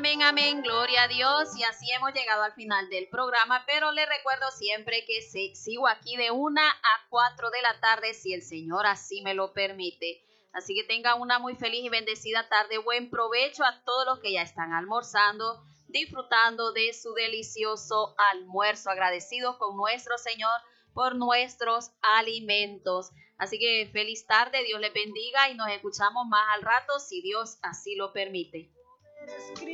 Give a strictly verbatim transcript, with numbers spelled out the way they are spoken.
Amén, amén, gloria a Dios. Y así hemos llegado al final del programa, pero les recuerdo siempre que se, sigo aquí de una a cuatro de la tarde, si el Señor así me lo permite. Así que tengan una muy feliz y bendecida tarde. Buen provecho a todos los que ya están almorzando, disfrutando de su delicioso almuerzo, agradecidos con nuestro Señor por nuestros alimentos. Así que feliz tarde, Dios les bendiga y nos escuchamos más al rato si Dios así lo permite.